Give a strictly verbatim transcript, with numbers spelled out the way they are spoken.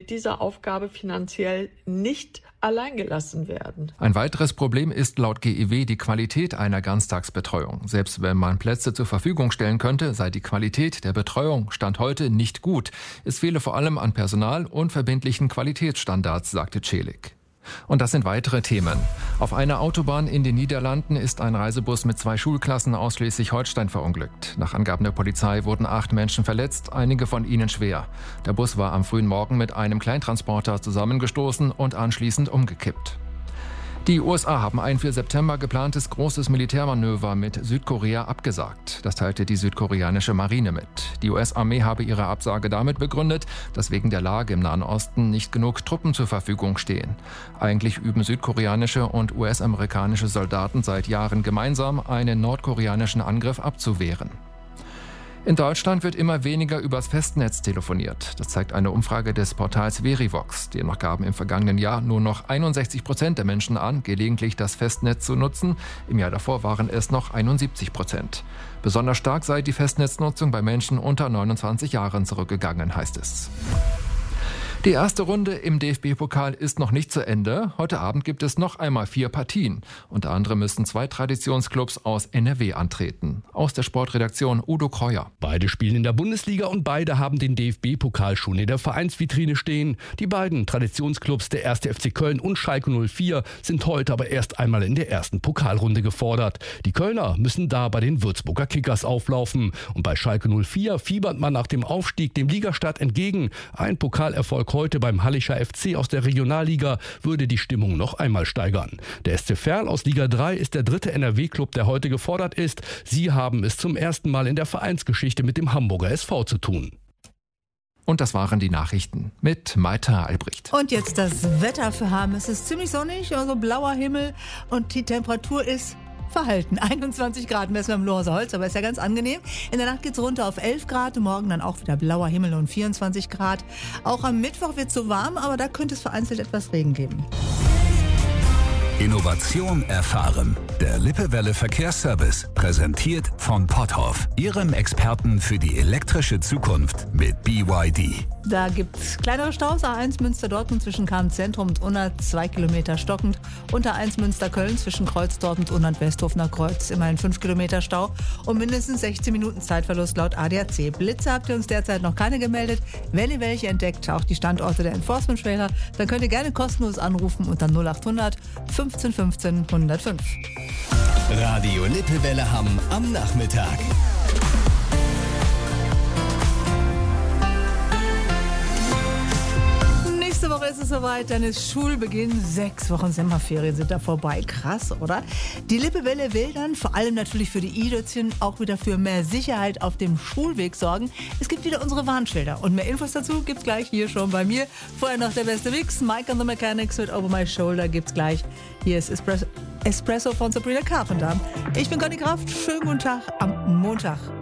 mit dieser Aufgabe finanziell nicht alleingelassen werden. Ein weiteres Problem ist laut G E W die Qualität einer Ganztagsbetreuung. Selbst wenn man Plätze zur Verfügung stellen könnte, sei die Qualität der Betreuung Stand heute nicht gut. Es fehle vor allem an Personal und verbindlichen Qualitätsstandards, sagte Celik. Und das sind weitere Themen. Auf einer Autobahn in den Niederlanden ist ein Reisebus mit zwei Schulklassen aus Schleswig-Holstein verunglückt. Nach Angaben der Polizei wurden acht Menschen verletzt, einige von ihnen schwer. Der Bus war am frühen Morgen mit einem Kleintransporter zusammengestoßen und anschließend umgekippt. Die U S A haben ein für September geplantes großes Militärmanöver mit Südkorea abgesagt. Das teilte die südkoreanische Marine mit. Die U S-Armee habe ihre Absage damit begründet, dass wegen der Lage im Nahen Osten nicht genug Truppen zur Verfügung stehen. Eigentlich üben südkoreanische und U S-amerikanische Soldaten seit Jahren gemeinsam, einen nordkoreanischen Angriff abzuwehren. In Deutschland wird immer weniger übers Festnetz telefoniert. Das zeigt eine Umfrage des Portals Verivox. Demnach gaben im vergangenen Jahr nur noch einundsechzig Prozent der Menschen an, gelegentlich das Festnetz zu nutzen. Im Jahr davor waren es noch einundsiebzig Prozent. Besonders stark sei die Festnetznutzung bei Menschen unter neunundzwanzig Jahren zurückgegangen, heißt es. Die erste Runde im D F B-Pokal ist noch nicht zu Ende. Heute Abend gibt es noch einmal vier Partien. Unter anderem müssen zwei Traditionsclubs aus N R W antreten. Aus der Sportredaktion Udo Kreuer. Beide spielen in der Bundesliga und beide haben den D F B-Pokal schon in der Vereinsvitrine stehen. Die beiden Traditionsclubs, der erste F C Köln und Schalke null vier, sind heute aber erst einmal in der ersten Pokalrunde gefordert. Die Kölner müssen da bei den Würzburger Kickers auflaufen. Und bei Schalke null vier fiebert man nach dem Aufstieg dem Ligastart entgegen. Ein Pokalerfolg heute beim Hallischer F C aus der Regionalliga würde die Stimmung noch einmal steigern. Der S C Verl aus Liga drei ist der dritte N R W-Club, der heute gefordert ist. Sie haben es zum ersten Mal in der Vereinsgeschichte mit dem Hamburger S V zu tun. Und das waren die Nachrichten mit Maita Albrecht. Und jetzt das Wetter für Hamm. Es ist ziemlich sonnig, also blauer Himmel und die Temperatur ist verhalten. einundzwanzig Grad messen wir im Lohrser Holz, aber ist ja ganz angenehm. In der Nacht geht's runter auf elf Grad, morgen dann auch wieder blauer Himmel und vierundzwanzig Grad. Auch am Mittwoch wird's so warm, aber da könnte es vereinzelt etwas Regen geben. Innovation erfahren. Der Lippewelle Verkehrsservice, präsentiert von Potthoff, Ihrem Experten für die elektrische Zukunft mit B Y D. Da gibt's kleinere Staus, A eins Münster-Dortmund zwischen Kahn-Zentrum und Unna, zwei Kilometer stockend. Und A eins Münster-Köln zwischen Kreuz-Dortmund und Unna-Westhofener Kreuz, immerhin fünf Kilometer Stau und mindestens sechzehn Minuten Zeitverlust laut A D A C. Blitze habt ihr uns derzeit noch keine gemeldet. Wenn ihr welche entdeckt, auch die Standorte der Enforcement-Trailer, dann könnt ihr gerne kostenlos anrufen unter null achthundert fünfzehn fünfzehn hundertfünf. Radio Lippewelle Hamm am Nachmittag. Nächste Woche ist es soweit, dann ist Schulbeginn. Sechs Wochen Sommerferien sind da vorbei. Krass, oder? Die Lippewelle will dann vor allem natürlich für die i-Dötzchen auch wieder für mehr Sicherheit auf dem Schulweg sorgen. Es gibt wieder unsere Warnschilder. Und mehr Infos dazu gibt's gleich hier schon bei mir. Vorher noch der beste Mix. Mike on the Mechanics mit Over My Shoulder gibt's gleich. Hier ist Espresso, Espresso von Sabrina Carpenter. Ich bin Conny Kraft. Schönen guten Tag am Montag.